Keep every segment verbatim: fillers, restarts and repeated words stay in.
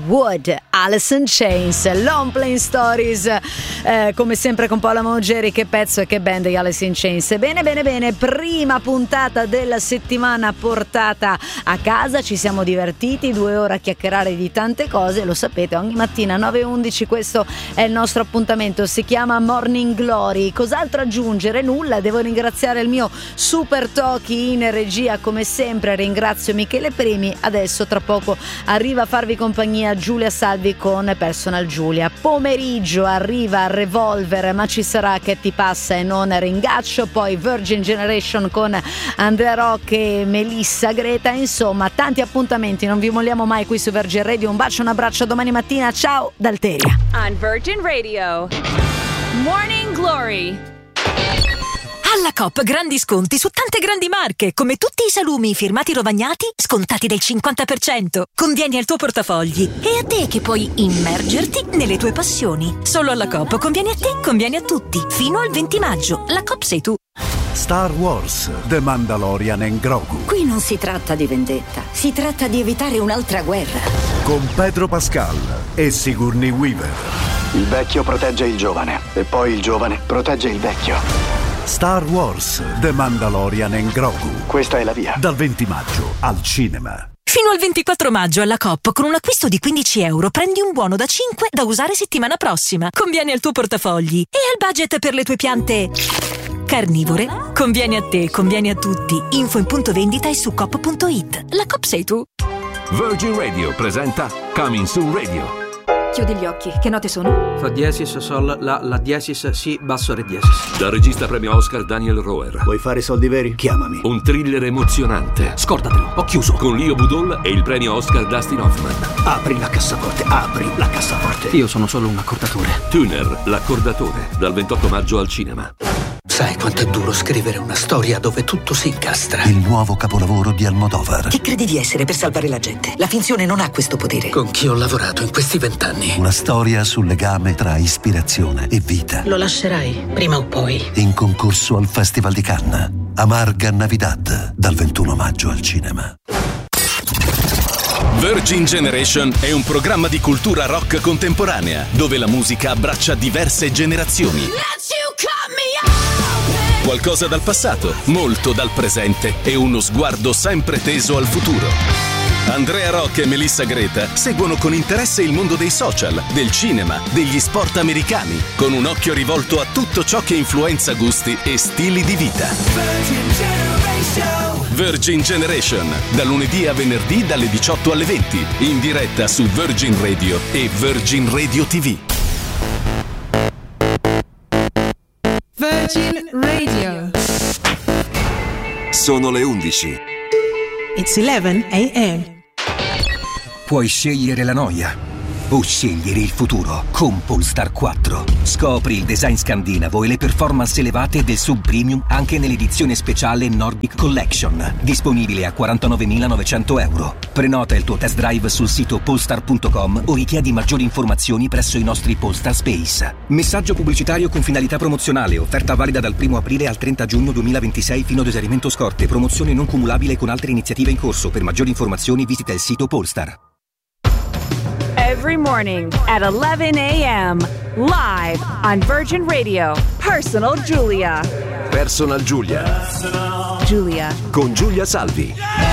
Wood, Alice in Chains, Long Plain Stories, eh, come sempre con Paola Mogeri. Che pezzo e che band di Alice in Chains. Bene bene bene, prima puntata della settimana portata a casa, ci siamo divertiti, due ore a chiacchierare di tante cose, lo sapete, ogni mattina nove e undici questo è il nostro appuntamento, si chiama Morning Glory. Cos'altro aggiungere? Nulla, devo ringraziare il mio super Toki in regia come sempre, ringrazio Michele Primi, adesso tra poco arriva a farvi compagnia Giulia Salvi con Personal Giulia. Pomeriggio arriva Revolver, ma ci sarà Che ti passa e non Ringaccio, poi Virgin Generation con Andrea Rock e Melissa Greta, insomma tanti appuntamenti, non vi molliamo mai qui su Virgin Radio. Un bacio, un abbraccio, domani mattina, ciao da Alteria. On Virgin Radio, Morning Glory. Alla Coop grandi sconti su tante grandi marche, come tutti i salumi firmati Rovagnati, scontati del cinquanta per cento. Convieni al tuo portafogli e a te che puoi immergerti nelle tue passioni. Solo alla Coop convieni a te, convieni a tutti. Fino al venti maggio. La Coop sei tu. Star Wars, The Mandalorian and Grogu. Qui non si tratta di vendetta, si tratta di evitare un'altra guerra. Con Pedro Pascal e Sigourney Weaver. Il vecchio protegge il giovane e poi il giovane protegge il vecchio. Star Wars, The Mandalorian and Grogu. Questa è la via. Dal venti maggio al cinema. Fino al ventiquattro maggio alla Coop con un acquisto di quindici euro prendi un buono da cinque da usare settimana prossima. Convieni al tuo portafogli e al budget per le tue piante carnivore. Convieni a te, convieni a tutti. Info in punto vendita e su coop punto it. La Coop sei tu. Virgin Radio presenta Coming Soon Radio. Chiudi gli occhi, che note sono? Fa diesis, sol, la, la diesis, si, basso, re diesis. Dal regista premio Oscar Daniel Roher. Vuoi fare soldi veri? Chiamami. Un thriller emozionante. Scordatelo, ho chiuso. Con Leo Budol e il premio Oscar Dustin Hoffman. Apri la cassaforte, apri la cassaforte. Io sono solo un accordatore. Tuner, l'accordatore. Dal ventotto maggio al cinema. Sai quanto è duro scrivere una storia dove tutto si incastra? Il nuovo capolavoro di Almodovar. Chi credi di essere per salvare la gente? La finzione non ha questo potere. Con chi ho lavorato in questi vent'anni? Una storia sul legame tra ispirazione e vita. Lo lascerai, prima o poi. In concorso al Festival di Cannes. Amarga Navidad, dal ventuno maggio al cinema. Virgin Generation è un programma di cultura rock contemporanea, dove la musica abbraccia diverse generazioni. Qualcosa dal passato, molto dal presente e uno sguardo sempre teso al futuro. Andrea Rock e Melissa Greta seguono con interesse il mondo dei social, del cinema, degli sport americani, con un occhio rivolto a tutto ciò che influenza gusti e stili di vita. Virgin Generation, da lunedì a venerdì dalle diciotto alle venti, in diretta su Virgin Radio e Virgin Radio ti vu. Virgin Radio. Sono le undici. It's eleven a.m. Puoi scegliere la noia o scegliere il futuro con Polestar quattro. Scopri il design scandinavo e le performance elevate del sub premium anche nell'edizione speciale Nordic Collection, disponibile a quarantanovemilanovecento euro. Prenota il tuo test drive sul sito polestar punto com o richiedi maggiori informazioni presso i nostri Polestar Space. Messaggio pubblicitario con finalità promozionale, offerta valida dal primo aprile al trenta giugno duemilaventisei fino ad esaurimento scorte, promozione non cumulabile con altre iniziative in corso. Per maggiori informazioni visita il sito Polestar. Every morning at eleven a.m. live on Virgin Radio. Personal Giulia. Personal Giulia. Giulia. Con Giulia Salvi.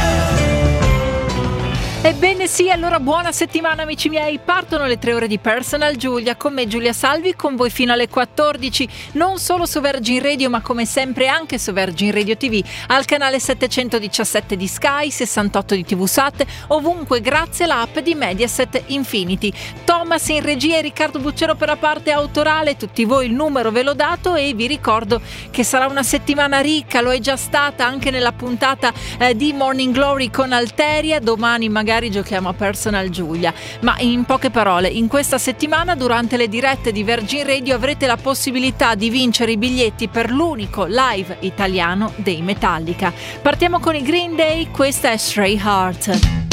Ebbene sì, allora buona settimana amici miei, partono le tre ore di Personal Giulia, con me Giulia Salvi, con voi fino alle quattordici, non solo su Virgin Radio ma come sempre anche su Virgin Radio ti vu, al canale settecentodiciassette di Sky, sessantotto di ti vu Sat, ovunque grazie all'app di Mediaset Infinity. Thomas in regia e Riccardo Bucciero per la parte autorale, tutti voi il numero ve l'ho dato e vi ricordo che sarà una settimana ricca, lo è già stata anche nella puntata eh, di Morning Glory con Alteria, domani magari giochiamo a Personal Giulia, ma in poche parole in questa settimana durante le dirette di Virgin Radio avrete la possibilità di vincere i biglietti per l'unico live italiano dei Metallica. Partiamo con i Green Day, questa è Stray Heart.